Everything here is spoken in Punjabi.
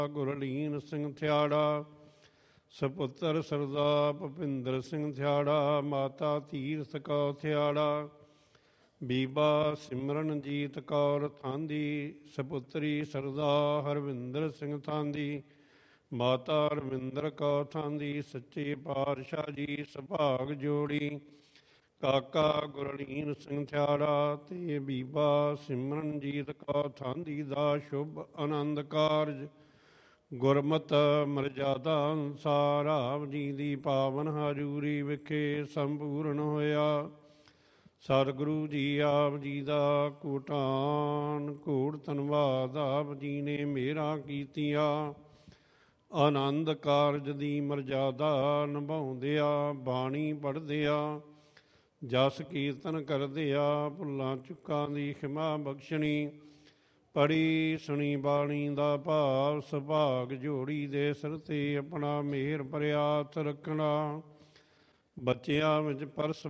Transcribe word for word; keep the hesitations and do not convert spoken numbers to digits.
ਗੁਰਲੀਨ ਸਿੰਘ ਥਿਆੜਾ, ਸਪੁੱਤਰ ਸਰਦਾਰ ਭੁਪਿੰਦਰ ਸਿੰਘ ਥਿਆੜਾ, ਮਾਤਾ ਤੀਰਥ ਕੌਰ ਥਿਆੜਾ, ਬੀਬਾ ਸਿਮਰਨਜੀਤ ਕੌਰ ਥਾਂਦੀ, ਸਪੁੱਤਰੀ ਸਰਦਾਰ ਹਰਵਿੰਦਰ ਸਿੰਘ ਥਾਂਦੀ, ਮਾਤਾ ਰਵਿੰਦਰ ਕੌਰ ਥਾਂਦੀ। ਸੱਚੇ ਪਾਤਸ਼ਾਹ ਜੀ ਸੁਭਾਗ ਜੋੜੀ ਕਾਕਾ ਗੁਰਲੀਨ ਸਿੰਘ ਥਿਆੜਾ ਤੇ ਬੀਬਾ ਸਿਮਰਨਜੀਤ ਕੌਰ ਥਾਂਦੀ ਦਾ ਸ਼ੁਭ ਆਨੰਦ ਕਾਰਜ ਗੁਰਮਤਿ ਮਰਜ਼ਾਦਾ ਅਨੁਸਾਰ ਆਪ ਜੀ ਦੀ ਪਾਵਨ ਹਾਜ਼ੂਰੀ ਵਿਖੇ ਸੰਪੂਰਨ ਹੋਇਆ। ਸਤਿਗੁਰੂ ਜੀ ਆਪ ਜੀ ਦਾ ਕੋਟਾਨ ਕੋਟ ਧੰਨਵਾਦ। ਆਪ ਜੀ ਨੇ ਮਿਹਰਾਂ ਕੀਤੀਆਂ, ਆਨੰਦ ਕਾਰਜ ਦੀ ਮਰਜ਼ਾਦਾ ਨਿਭਾਉਂਦਿਆਂ, ਬਾਣੀ ਪੜ੍ਹਦਿਆਂ, ਜਸ ਕੀਰਤਨ ਕਰਦਿਆਂ, ਭੁੱਲਾਂ ਚੁੱਕਾਂ ਦੀ ਖਿਮਾ ਬਖਸ਼ਣੀ, ਪੜ੍ਹੀ ਸੁਣੀ ਬਾਣੀ ਦਾ ਭਾਵ ਸੁਭਾਗ ਜੋੜੀ ਦੇ ਸਿਰ 'ਤੇ ਆਪਣਾ ਮਿਹਰ ਭਰਿਆ ਹੱਥ ਰੱਖਣਾ। ਬੱਚਿਆਂ ਵਿੱਚ ਪਰਸ